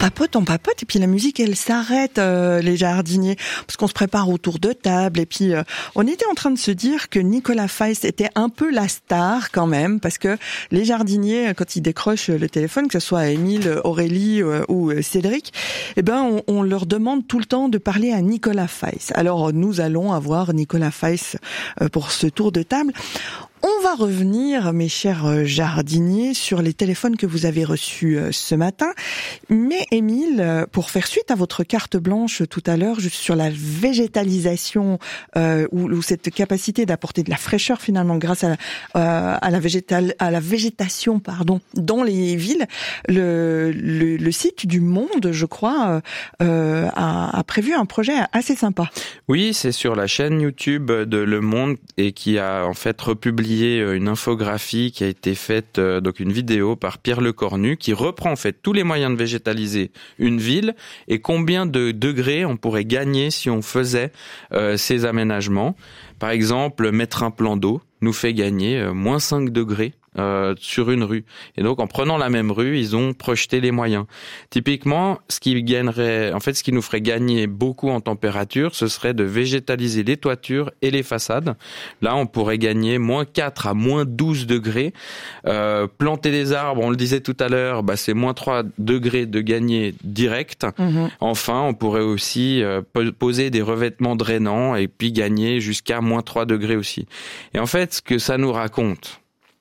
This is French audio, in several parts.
on papote, et puis la musique, elle s'arrête, les jardiniers, parce qu'on se prépare autour de table, et puis on était en train de se dire que Nicolas Feiss était un peu la star quand même, parce que les jardiniers, quand ils décrochent le téléphone, que ce soit Émile, Aurélie ou Cédric, eh ben on leur demande tout le temps de parler à Nicolas Feiss. Alors nous allons avoir Nicolas Feiss pour ce tour de table. On va revenir, mes chers jardiniers, sur les téléphones que vous avez reçus ce matin. Mais Émile, pour faire suite à votre carte blanche tout à l'heure, juste sur la végétalisation ou cette capacité d'apporter de la fraîcheur finalement grâce à la végétation, dans les villes, le site du Monde, je crois, a prévu un projet assez sympa. Oui, c'est sur la chaîne YouTube de Le Monde et qui a en fait republié une infographie qui a été faite, donc une vidéo par Pierre Lecornu qui reprend en fait tous les moyens de végétaliser une ville et combien de degrés on pourrait gagner si on faisait ces aménagements. Par exemple, mettre un plan d'eau nous fait gagner moins 5 degrés sur une rue. Et donc, en prenant la même rue, ils ont projeté les moyens. Typiquement, ce qui nous ferait gagner beaucoup en température, ce serait de végétaliser les toitures et les façades. Là, on pourrait gagner moins 4 à moins 12 degrés. Planter des arbres, on le disait tout à l'heure, c'est moins 3 degrés de gagner direct. Mmh. Enfin, on pourrait aussi poser des revêtements drainants et puis gagner jusqu'à moins 3 degrés aussi. Et en fait, ce que ça nous raconte,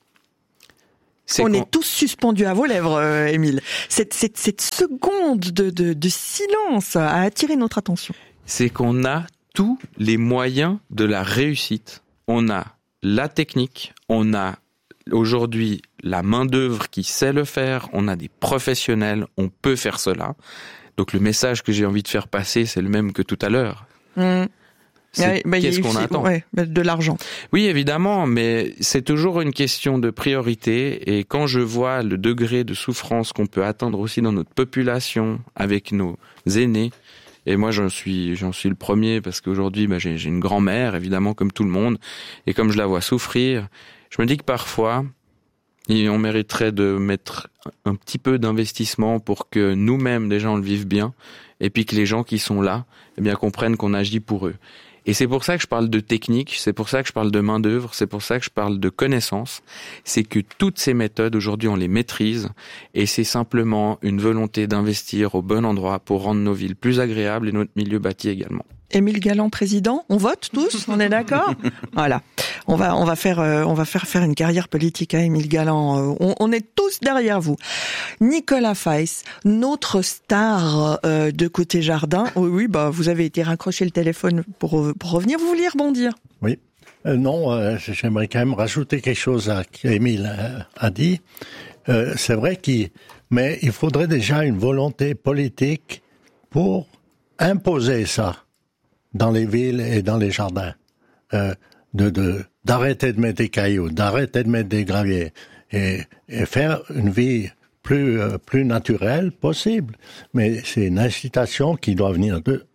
on est tous suspendus à vos lèvres, Émile. Cette seconde de silence a attiré notre attention. C'est qu'on a tous les moyens de la réussite. On a la technique, on a aujourd'hui la main-d'œuvre qui sait le faire, on a des professionnels, on peut faire cela. Donc le message que j'ai envie de faire passer, c'est le même que tout à l'heure. Qu'est-ce qu'on attend ? De l'argent. Oui, évidemment, mais c'est toujours une question de priorité. Et quand je vois le degré de souffrance qu'on peut atteindre aussi dans notre population avec nos aînés, et moi j'en suis le premier parce qu'aujourd'hui j'ai une grand-mère, évidemment, comme tout le monde, et comme je la vois souffrir, je me dis que parfois on mériterait de mettre un petit peu d'investissement pour que nous-mêmes déjà on le vive bien, et puis que les gens qui sont là comprennent qu'on agit pour eux. Et c'est pour ça que je parle de technique, c'est pour ça que je parle de main-d'œuvre, c'est pour ça que je parle de connaissances. C'est que toutes ces méthodes, aujourd'hui, on les maîtrise et c'est simplement une volonté d'investir au bon endroit pour rendre nos villes plus agréables et notre milieu bâti également. Émile Galland, président, on vote tous, on est d'accord ? Voilà. On va faire une carrière politique à Émile Galland. On est tous derrière vous. Nicolas Feiss, notre star de côté jardin. Oui, vous avez été raccroché le téléphone pour revenir. Vous vouliez rebondir ? Oui. Non, j'aimerais quand même rajouter quelque chose à ce qu'Émile a dit. C'est vrai mais il faudrait déjà une volonté politique pour imposer ça dans les villes et dans les jardins. D'arrêter de mettre des cailloux, d'arrêter de mettre des graviers et faire une vie plus naturelle possible. Mais c'est une incitation qui doit venir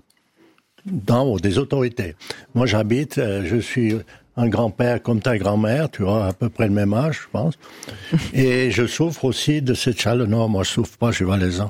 d'en haut, des autorités. Moi, je suis un grand-père comme ta grand-mère, tu vois, à peu près le même âge, je pense. Et je souffre aussi de cette chaleur. Non, moi, je souffre pas, je suis valaisan.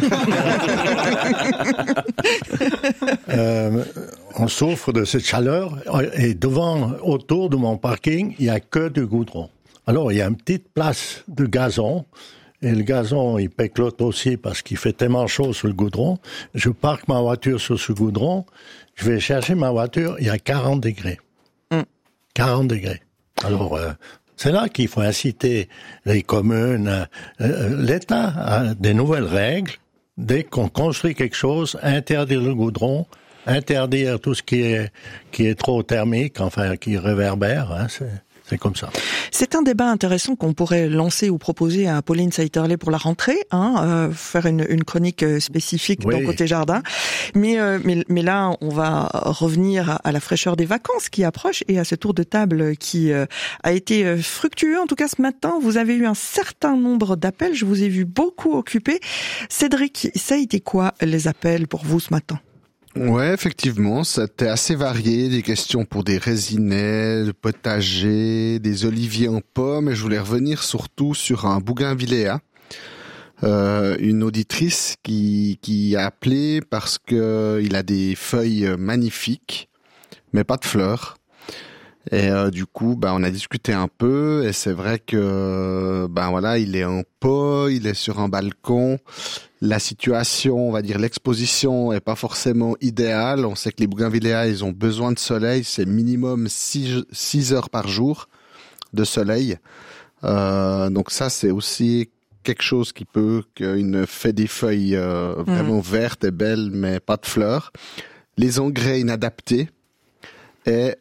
On souffre de cette chaleur et autour de mon parking, il y a que du goudron. Alors, il y a une petite place de gazon et le gazon, il péclote aussi parce qu'il fait tellement chaud sur le goudron. Je parque ma voiture sur ce goudron, je vais chercher ma voiture, il y a 40 degrés. 40 degrés. Alors, c'est là qu'il faut inciter les communes, l'État à des nouvelles règles. Dès qu'on construit quelque chose, interdire le goudron, interdire tout ce qui est trop thermique, enfin qui réverbère, hein, c'est comme ça. C'est un débat intéressant qu'on pourrait lancer ou proposer à Pauline Saïterlé pour la rentrée, faire une chronique spécifique dans Côté Jardin. Mais là, on va revenir à la fraîcheur des vacances qui approche et à ce tour de table qui a été fructueux. En tout cas, ce matin, vous avez eu un certain nombre d'appels. Je vous ai vu beaucoup occupés. Cédric, ça a été quoi les appels pour vous ce matin ? Ouais, effectivement, c'était assez varié, des questions pour des résinets, de potagers, des oliviers en pommes, et je voulais revenir surtout sur un bougainvilléa. une auditrice qui a appelé parce que il a des feuilles magnifiques, mais pas de fleurs. Et du coup, on a discuté un peu, et c'est vrai que voilà, il est en pot, il est sur un balcon. La situation, on va dire l'exposition est pas forcément idéale. On sait que les bougainvilléas, ils ont besoin de soleil, c'est minimum 6 heures par jour de soleil. Donc ça, c'est aussi quelque chose qu'il fait des feuilles vraiment vertes et belles, mais pas de fleurs. Les engrais inadaptés. Et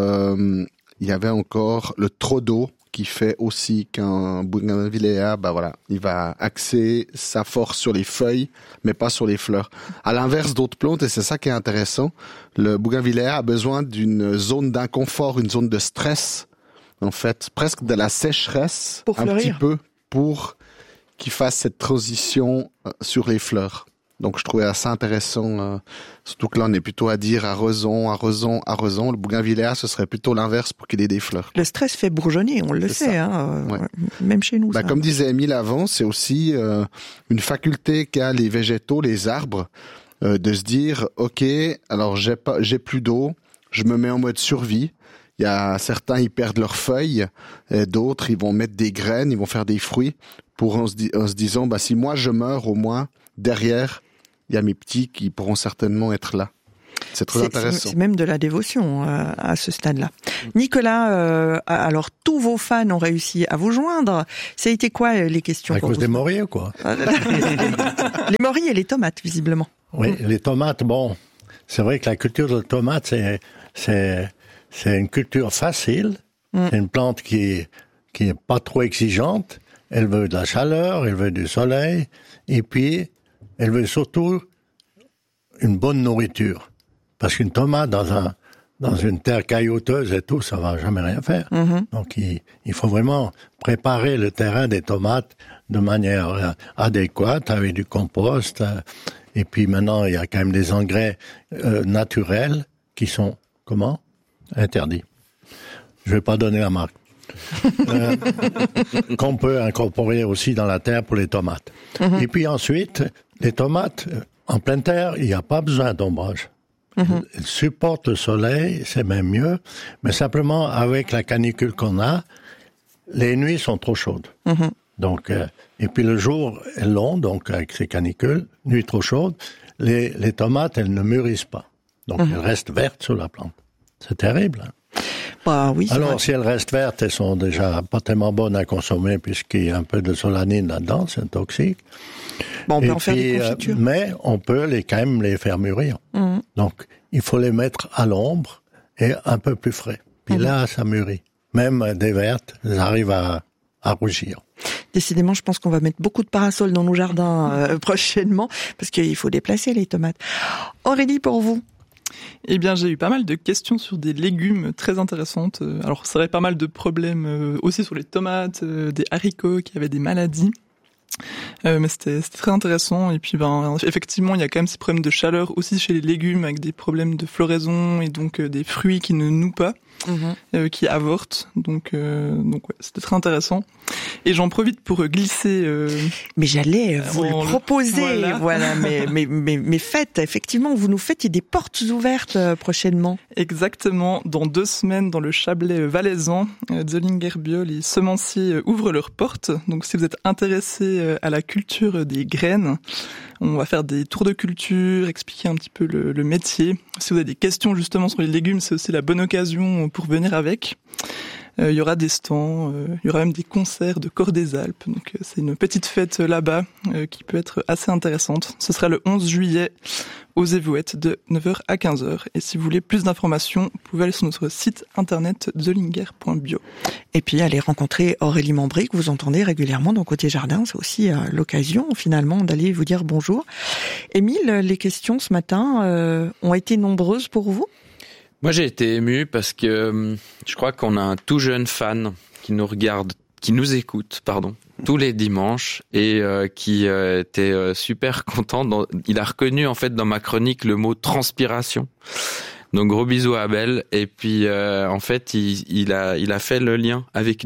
il y avait encore le trop d'eau qui fait aussi qu'un bougainvilléa, il va axer sa force sur les feuilles, mais pas sur les fleurs. À l'inverse d'autres plantes, et c'est ça qui est intéressant, le bougainvilléa a besoin d'une zone d'inconfort, une zone de stress, en fait, presque de la sécheresse, pour fleurir. Petit peu, pour qu'il fasse cette transition sur les fleurs. Donc je trouvais assez intéressant, surtout que là on est plutôt à dire arrosons. Le bougainvilléa, ce serait plutôt l'inverse pour qu'il ait des fleurs. Le stress fait bourgeonner, on le sait, Ouais. Même chez nous. Comme disait Émile avant, c'est aussi une faculté qu'a les végétaux, les arbres, de se dire ok, alors j'ai plus d'eau, je me mets en mode survie. Il y a certains, ils perdent leurs feuilles, et d'autres, ils vont mettre des graines, ils vont faire des fruits, en se disant si moi je meurs, au moins derrière il y a mes petits qui pourront certainement être là. C'est très intéressant. C'est même de la dévotion à ce stade-là. Nicolas, alors tous vos fans ont réussi à vous joindre. Ça a été quoi les questions? À cause des morilles, quoi. Les morilles et les tomates, visiblement. Oui, les tomates, c'est vrai que la culture de tomates, c'est une culture facile. C'est une plante qui est pas trop exigeante. Elle veut de la chaleur, elle veut du soleil, et puis elle veut surtout une bonne nourriture. Parce qu'une tomate dans une terre caillouteuse et tout, ça va jamais rien faire. Donc il faut vraiment préparer le terrain des tomates de manière adéquate, avec du compost. Et puis maintenant, il y a quand même des engrais naturels qui sont, interdits. Je vais pas donner la marque. Qu'on peut incorporer aussi dans la terre pour les tomates. Et puis ensuite, les tomates, en pleine terre, il n'y a pas besoin d'ombrage. Elles supportent le soleil, c'est même mieux, mais simplement avec la canicule qu'on a, les nuits sont trop chaudes. Donc, et puis le jour est long, donc avec ces canicules, nuit trop chaude, les tomates, elles ne mûrissent pas. Donc elles restent vertes sur la plante. C'est terrible, hein. Oui, alors, si elles restent vertes, elles sont déjà pas tellement bonnes à consommer puisqu'il y a un peu de solanine là-dedans, c'est toxique. On peut en faire des confitures. Mais on peut quand même les faire mûrir. Donc, il faut les mettre à l'ombre et un peu plus frais. Puis là, ça mûrit. Même des vertes, elles arrivent à rougir. Décidément, je pense qu'on va mettre beaucoup de parasols dans nos jardins prochainement parce qu'il faut déplacer les tomates. Aurélie, pour vous? Eh bien, j'ai eu pas mal de questions sur des légumes très intéressantes. Alors, c'est vrai, pas mal de problèmes aussi sur les tomates, des haricots qui avaient des maladies. Mais c'était très intéressant. Et puis, effectivement, il y a quand même ces problèmes de chaleur aussi chez les légumes, avec des problèmes de floraison et donc des fruits qui ne nouent pas, qui avortent. Donc ouais, c'était très intéressant. Et j'en profite pour glisser. Mais j'allais vous le proposer, voilà. Mais faites, effectivement, vous nous faites des portes ouvertes prochainement. Exactement. Dans 2 semaines, dans le Chablais valaisan, Zollinger Bio, les semenciers ouvrent leurs portes. Donc, si vous êtes intéressé à la culture des graines, on va faire des tours de culture, expliquer un petit peu le métier. Si vous avez des questions justement sur les légumes, c'est aussi la bonne occasion pour venir avec. Il y aura des stands, il y aura même des concerts de Corps des Alpes. Donc c'est une petite fête là-bas qui peut être assez intéressante. Ce sera le 11 juillet aux Évouettes de 9h à 15h. Et si vous voulez plus d'informations, vous pouvez aller sur notre site internet zollinger.bio. Et puis aller rencontrer Aurélie Membry, que vous entendez régulièrement dans Côté Jardin. C'est aussi l'occasion finalement d'aller vous dire bonjour. Émile, les questions ce matin ont été nombreuses pour vous? Moi, j'ai été ému parce que je crois qu'on a un tout jeune fan qui nous regarde, qui nous écoute, tous les dimanches et qui était super content. Il a reconnu en fait dans ma chronique le mot transpiration. Donc gros bisous à Abel. Et puis en fait, il a fait le lien avec nous.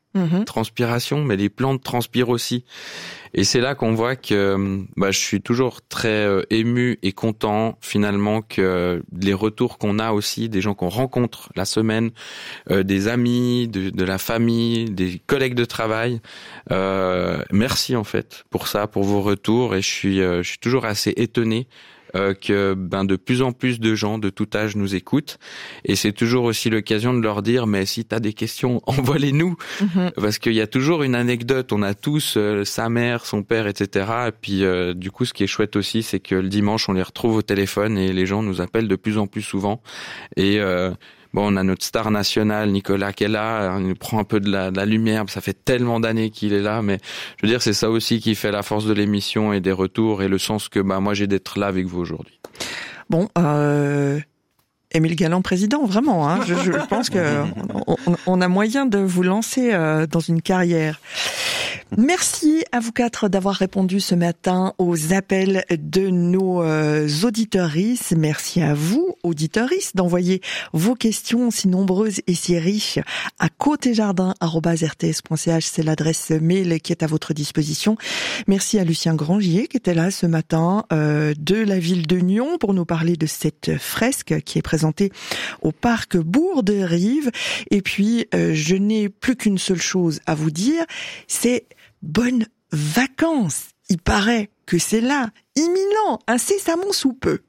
transpiration, mais les plantes transpirent aussi. Et c'est là qu'on voit que je suis toujours très ému et content finalement que les retours qu'on a aussi, des gens qu'on rencontre la semaine, des amis, de la famille, des collègues de travail. Merci en fait pour ça, pour vos retours. Et je suis toujours assez étonné que de plus en plus de gens de tout âge nous écoutent, et c'est toujours aussi l'occasion de leur dire mais si t'as des questions, envoie-les-nous, parce qu'il y a toujours une anecdote, on a tous sa mère, son père, etc. Et puis du coup ce qui est chouette aussi, c'est que le dimanche on les retrouve au téléphone et les gens nous appellent de plus en plus souvent. Et on a notre star national, Nicolas, qui est là, il nous prend un peu de la lumière, ça fait tellement d'années qu'il est là, mais je veux dire, c'est ça aussi qui fait la force de l'émission et des retours et le sens que moi j'ai d'être là avec vous aujourd'hui. Bon, Émile Galland président, vraiment, hein, je pense que on a moyen de vous lancer dans une carrière. Merci à vous quatre d'avoir répondu ce matin aux appels de nos auditeuristes. Merci à vous, auditeuristes, d'envoyer vos questions si nombreuses et si riches à côtéjardin@rts.ch. C'est l'adresse mail qui est à votre disposition. Merci à Lucien Grangier qui était là ce matin de la ville de Nyon pour nous parler de cette fresque qui est présentée au parc Bourg-de-Rive. Et puis, je n'ai plus qu'une seule chose à vous dire, c'est bonnes vacances. Il paraît que c'est là, imminent, incessamment sous peu.